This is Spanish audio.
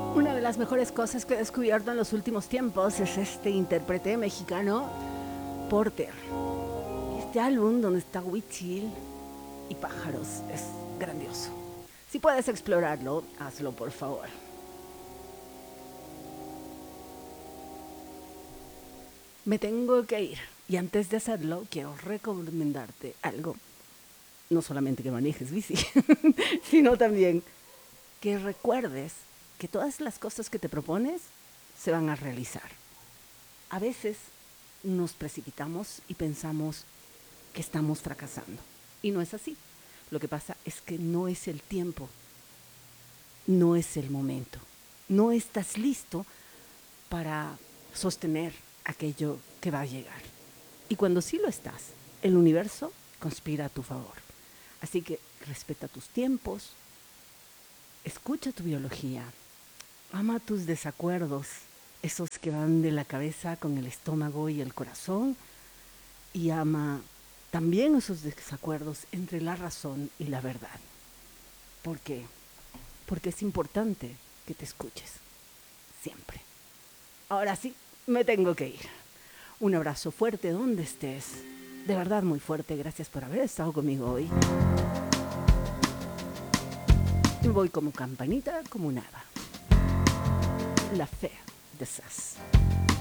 Una de las mejores cosas que he descubierto en los últimos tiempos es este intérprete mexicano, Porter. Y este álbum donde está Huichil y pájaros es grandioso. Si puedes explorarlo, hazlo por favor. Me tengo que ir. Y antes de hacerlo, quiero recomendarte algo. No solamente que manejes bici, sino también que recuerdes que todas las cosas que te propones se van a realizar. A veces nos precipitamos y pensamos que estamos fracasando. Y no es así. Lo que pasa es que no es el tiempo, no es el momento. No estás listo para sostener aquello que va a llegar. Y cuando sí lo estás, el universo conspira a tu favor. Así que respeta tus tiempos, escucha tu biología, ama tus desacuerdos, esos que van de la cabeza con el estómago y el corazón, y ama también esos desacuerdos entre la razón y la verdad. ¿Por qué? Porque es importante que te escuches, siempre. Ahora sí, me tengo que ir. Un abrazo fuerte donde estés. De verdad muy fuerte, gracias por haber estado conmigo hoy. Voy como campanita, como nada. La fe de Sass.